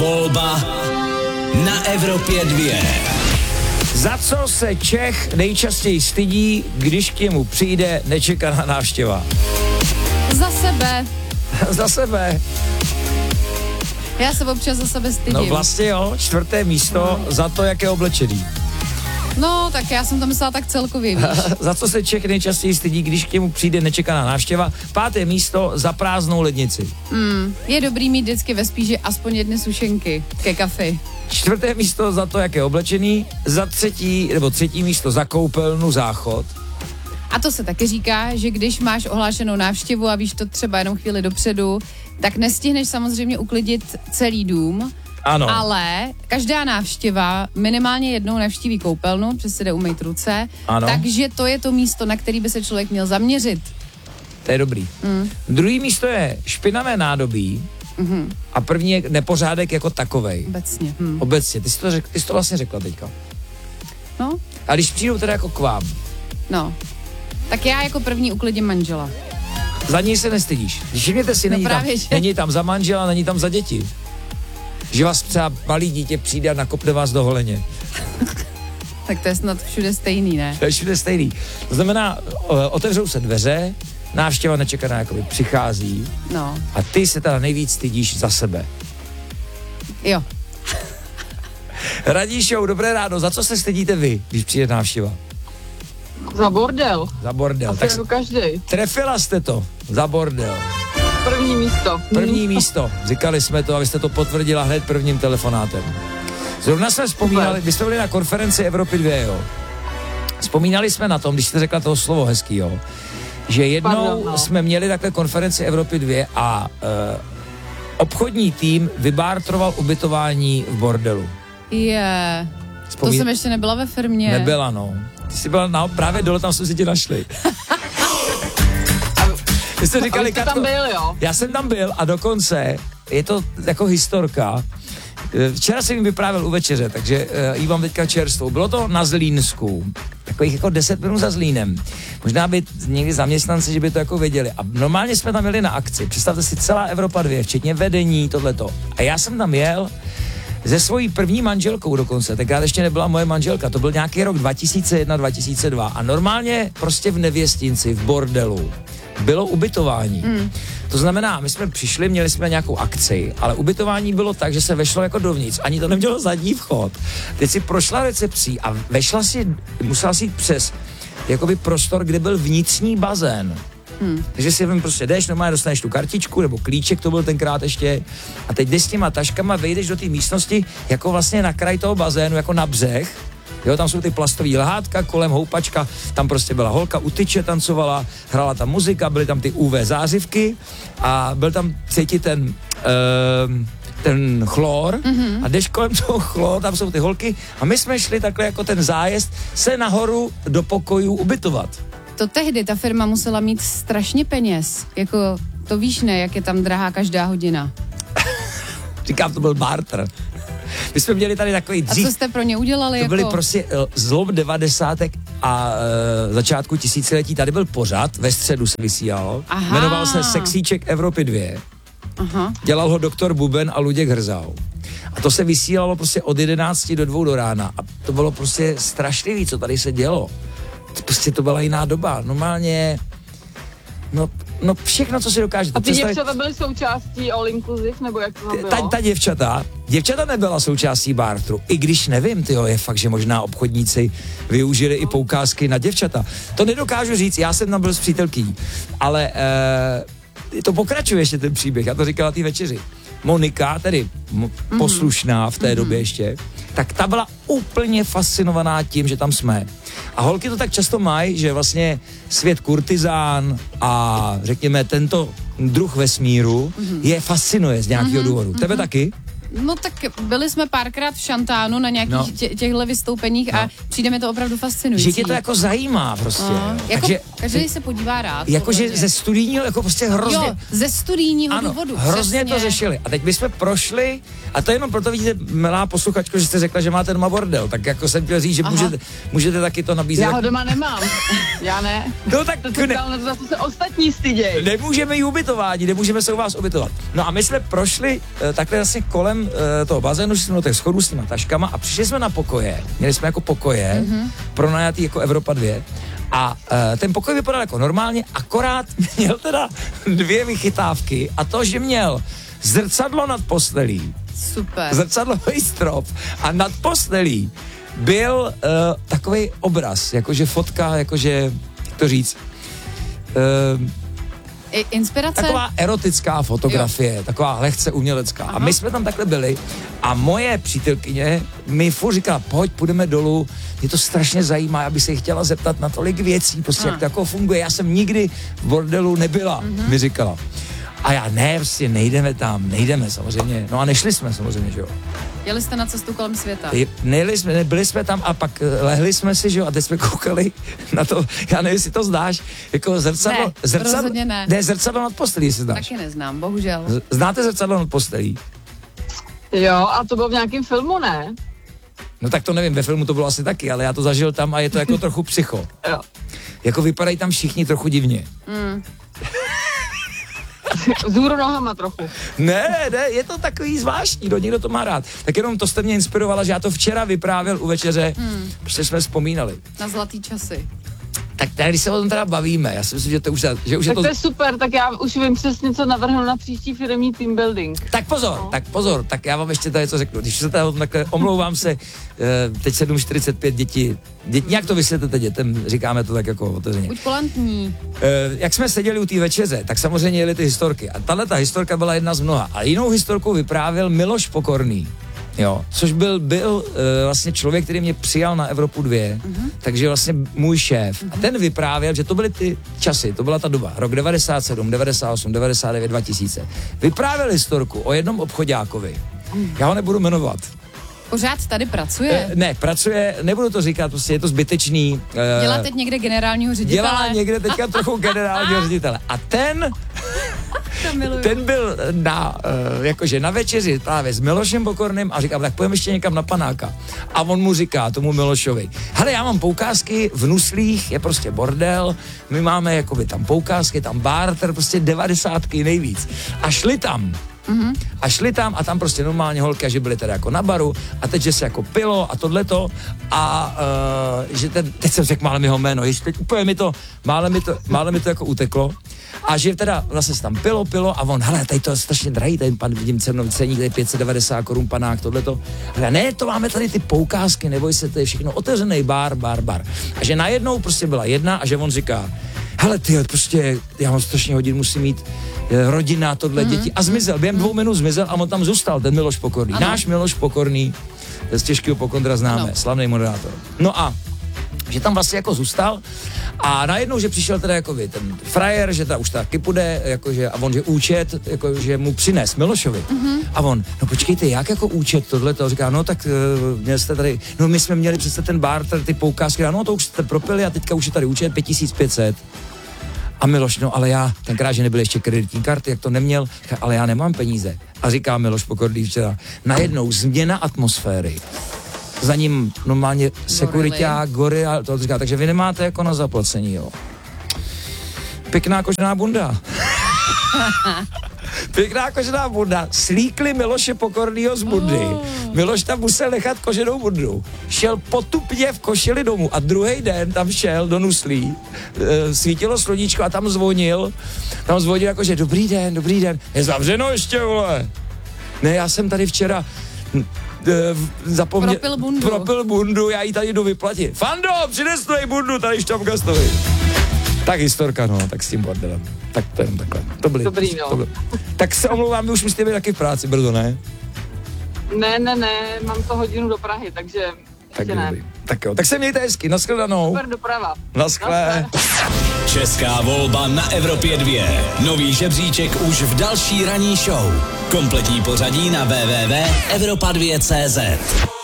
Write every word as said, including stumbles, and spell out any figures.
Volba na Evropě dvě. Za co se Čech nejčastěji stydí, když k němu přijde nečekaná návštěva? Za sebe. Za sebe. Já se občas za sebe stydím. No vlastně jo, čtvrté místo no. Za to, jak je oblečený. No, tak já jsem to myslela tak celkově, víš. Za co se Čech nejčastěji stydí, když k němu přijde nečekaná návštěva? Páté místo za prázdnou lednici. Mm, je dobrý mít vždycky ve spíži aspoň jedny sušenky ke kafi. Čtvrté místo za to, jak je oblečený. Za třetí, nebo třetí místo za koupelnu, záchod. A to se taky říká, že když máš ohlášenou návštěvu a víš to třeba jenom chvíli dopředu, tak nestihneš samozřejmě uklidit celý dům. Ano. Ale každá návštěva minimálně jednou navštíví koupelnu, přes se jde umýt ruce, ano. Takže to je to místo, na který by se člověk měl zaměřit. To je dobrý. Mm. Druhý místo je špinavé nádobí mm-hmm. a první je nepořádek jako takovej. Obecně. Hm. Obecně, ty jsi, to řek, ty jsi to vlastně řekla teďka. No. A když přijdou teda jako k vám? No. Tak já jako první uklidím manžela. Za něj se nestydíš. Všimněte si, není, no právě, tam, není tam za manžela, není tam za děti. Že vás třeba malý dítě přijde a nakopne vás do holeně. Tak to je snad všude stejný, ne? To je všude stejný. To znamená, otevřou se dveře, návštěva nečekaná jakoby přichází. No. A ty se teda nejvíc stydíš za sebe. Jo. Radíšou, dobré ráno. Za co se stydíte vy, když přijde návštěva? Za bordel. Za bordel. Asi tak jako každej. Trefila jste to. Za bordel. První místo. První místo. Říkali jsme to a vy jste to potvrdila hned prvním telefonátem. Zrovna jsme vzpomínali, vy jste byli na konferenci Evropy dvě, jo. Vzpomínali jsme na tom, když jste řekla toho slovo hezký, jo, že jednou Pardon, no. jsme měli takhle konferenci Evropy dvě a uh, obchodní tým vybártroval ubytování v bordelu. Je. Vzpomín... To jsem ještě nebyla ve firmě. Nebyla, no. Ty jsi byla na, právě dole, tam jsme si tě našli. Vy jste říkali, Katko, tam byl, jo? Já jsem tam byl a dokonce je to jako historka. Včera jsem jim vyprávěl u večeře, takže uh, jí mám teďka čerstvou. Bylo to na Zlínsku, takových jako deset minut za Zlínem. Možná by někdy zaměstnanci, že by to jako věděli. A normálně jsme tam jeli na akci. Představte si, celá Evropa dvě, včetně vedení, tohleto. A já jsem tam jel se svojí první manželkou dokonce, tenkrát ještě nebyla moje manželka, to byl nějaký rok dva tisíce jedna dva tisíce dva a normálně prostě v nevěstinci, v bordelu bylo ubytování. Mm. To znamená, my jsme přišli, měli jsme nějakou akci, ale ubytování bylo tak, že se vešlo jako dovnitř, ani to nemělo zadní vchod. Teď si prošla recepcí a vešla si, musela si jít přes jakoby prostor, kde byl vnitřní bazén. Hmm. Takže si vím, prostě jdeš, normálně dostaneš tu kartičku, nebo klíček, to byl tenkrát ještě, a teď jdeš s těma taškama, vejdeš do té místnosti, jako vlastně na kraj toho bazénu, jako na břeh. Jo, tam jsou ty plastový lehátka, kolem houpačka, tam prostě byla holka, u tyče tancovala, hrála tam muzika, byly tam ty ú vé zářivky a byl tam cítit ten, uh, ten chlor mm-hmm. a jdeš kolem toho chlor, tam jsou ty holky a my jsme šli takhle jako ten zájezd se nahoru do pokojů ubytovat. To tehdy ta firma musela mít strašně peněz, jako to víš ne, jak je tam drahá každá hodina. Říkám, to byl barter. My jsme měli tady takový dřív... A co jste pro ně udělali? To jako... byly prostě uh, zlom devadesátek a uh, začátku tisíciletí. Tady byl pořad, ve středu se vysílal. Aha. Jmenoval se Sexíček Evropy dvě. Aha. Dělal ho doktor Buben a Luděk Hrzal. A to se vysílalo prostě od jedenácti do dvou do rána. A to bylo prostě strašlivý, co tady se dělo. Prostě to byla jiná doba. Normálně... No, no všechno, co si dokážete. A ty představit... děvčata byly součástí All Inclusive, nebo jak to bylo? Ta, ta děvčata, děvčata nebyla součástí bartru. I když nevím, tyjo, je fakt, že možná obchodníci využili no. i poukázky na děvčata. To nedokážu říct, já jsem tam byl s přítelkyní. Ale e, to pokračuje ještě ten příběh, já to říkala té večeři. Monika, tedy m- mm-hmm. poslušná v té mm-hmm. době ještě, tak ta byla úplně fascinovaná tím, že tam jsme. A holky to tak často mají, že vlastně svět kurtizán a řekněme tento druh vesmíru mm-hmm. je fascinuje z nějakého mm-hmm. důvodu. Tebe mm-hmm. taky? No tak byli jsme párkrát v Šantánu na nějakých no. tě, těchto vystoupeních no. a přijde mi to opravdu fascinující. Že tě to jako zajímá prostě. No. Jako, takže, každý se podívá rád. Jakože ze studijního, jako prostě hrozně. Jo, ze studijního ano, důvodu. Hrozně přesně. to řešili. A teď my jsme prošli, a to jenom proto vidíte, milá posluchačko, že jste řekla, že máte doma bordel. Tak jako jsem chtěl říct, že můžete, můžete taky to nabízet. Já ho doma nemám. Já ne. No tak to ne. Na to zase se ostatní styděj. Nemůžeme jí ubytování, nemůžeme se u vás ubytovat. No a my jsme prošli uh, takhle vlastně kolem kolem uh, toho bazénu, šli jsme do těch schodů s těma taškama a přišli jsme na pokoje. Měli jsme jako pokoje, mm-hmm. pronajatý jako Evropa dvě. A uh, ten pokoj vypadal jako normálně, akorát měl teda dvě vychytávky a to, že měl zrcadlo nad postelí. Super. Zrcadlový strop a nad postelí byl uh, takový obraz, jakože fotka, jakože, jak to říct, uh, I, inspirace? Taková erotická fotografie, jo. Taková lehce umělecká. Aha. A my jsme tam takhle byli a moje přítelkyně mi furt říkala, pojď, půjdeme dolů, mě to strašně zajímá, aby se jí chtěla zeptat na tolik věcí, prostě Aha. jak to jako funguje. Já jsem nikdy v bordelu nebyla, mm-hmm. mi říkala. A já ne, prostě nejdeme tam, nejdeme samozřejmě. No a nešli jsme samozřejmě, že jo. Jeli jste na cestu kolem světa. Nejeli jsme, nebyli jsme tam a pak lehli jsme si, že jo, a teď jsme koukali na to, já nevím, jestli to znáš, jako zrcadlo. Ne, zrcadlo, rozhodně ne. Ne, zrcadlo nad postelí, jestli znáš. Taky neznám, bohužel. Z, znáte zrcadlo nad postelí? Jo, a to bylo v nějakém filmu, ne? No tak to nevím, ve filmu to bylo asi taky, ale já to zažil tam a je to jako trochu psycho. Jo. Jako vypadají tam všichni trochu divně. Mm. Vzhůru nohama trochu. Ne, ne, je to takový zvláštní, do někdo to má rád. Tak jenom to jste mě inspirovala, že já to včera vyprávěl u večeře, hmm. protože jsme vzpomínali. Na zlatý časy. Tak tady, když se o tom teda bavíme, já si myslím, že to už, že už tak je to... to je super, tak já už vím přesně, co navrhnu na příští firmní team building. Tak pozor, no. tak pozor, tak já vám ještě tady co řeknu. Když se tady takhle, omlouvám se, teď sedm čtyřicet pět děti, děti, jak to vysvětlete dětem, říkáme to tak jako otevřeně. Buď kulantní. Jak jsme seděli u té večeře, tak samozřejmě jeli ty historky. A tahle ta historka byla jedna z mnoha. A jinou historku vyprávěl Miloš Pokorný. Jo, což byl, byl uh, vlastně člověk, který mě přijal na Evropu dvě, uh-huh. takže vlastně můj šéf. Uh-huh. A ten vyprávěl, že to byly ty časy, to byla ta doba, rok devadesát sedm, devadesát osm, devadesát devět, dva tisíce. Vyprávěl historku o jednom obchoďákovi. Uh-huh. Já ho nebudu jmenovat. Pořád tady pracuje? E, ne, pracuje, nebudu to říkat, prostě je to zbytečný. E, Dělá teď někde generálního ředitele? Dělá někde teďka trochu generálního ředitele. A ten... Ten byl na, uh, jakože na večeři právě s Milošem Pokorným a říkám, tak pojďme ještě někam na panáka. A on mu říká, tomu Milošovi, hele, já mám poukázky v Nuslích, je prostě bordel, my máme jakoby tam poukázky, tam barter, prostě devadesátky nejvíc. A šli tam. Mm-hmm. A šli tam a tam prostě normálně holky, že byly teda jako na baru a teď, že se jako pilo a tohleto a uh, že ten, teď jsem řekl málem jeho jméno, ještě teď úplně mi to, málem mi to, málem mi to jako uteklo a že teda vlastně se tam pilo, pilo a on, hele, tady to je strašně drahý, tady pan, vidím cenový ceník, tady pět set devadesát korun panák, tohleto. Ale ne, to máme tady ty poukázky, neboj se, to je všechno otevřený bar, bar, bar. A že najednou prostě byla jedna a že on říká, hele, ty, prostě, já mám strašně hodin, musím mít rodina, tohle, mm-hmm. děti. A zmizel, během dvou minut zmizel a on tam zůstal, ten Miloš Pokorný. Ano. Náš Miloš Pokorný, z Těžkého Pokondra známe, ano. Slavný moderátor. No a že tam vlastně jako zůstal a najednou, že přišel teda jako by ten frajer, že ta už taky půjde, jakože, a on, že účet, jakože mu přines Milošovi. Mm-hmm. A on, no počkejte, jak jako účet tohleto? Říká, no tak uh, měli jste tady, no my jsme měli přece ten barter, ty poukázky, no to už jste propili a teďka už je tady účet pět tisíc pět set. A Miloš, no ale já, tenkrát, že nebyly ještě kreditní karty, jak to neměl, ale já nemám peníze. A říká Miloš Pokorný včera, najednou změna atmosféry. Za ním normálně sekuriťák, gorila, to říká, takže vy nemáte jako na zaplacení, jo. Pěkná kožená bunda. Pěkná kožená bunda. Slíkli Miloše Pokornýho z bundy. Oh. Miloš tam musel nechat koženou bundu. Šel potupně v košili domů a druhý den tam šel do Nuslí. E, svítilo sluníčko a tam zvonil. Tam zvonil jako, že dobrý den, dobrý den. Je zavřeno ještě, vole. Ne, já jsem tady včera... zapomněl, propil bundu. propil bundu, já ji tady jdu vyplatit. Fando, přines tu bundu tady Šťapkastovi. Tak historka, no, tak s tím bordelem. Tak to jenom takhle. To byly, Dobrý, no. To byly. Tak se omlouvám, vy už musíte být taky v práci brzo, ne? Ne, ne, ne, mám to hodinu do Prahy, takže tak ještě ne. Dobrý. Tak jo, tak se mějte hezky, nashledanou. Super doprava. Naschle. Česká volba na Evropě dvě. Nový žebříček už v další ranní show. Kompletní pořadí na w w w tečka evropa dvě tečka cé zet.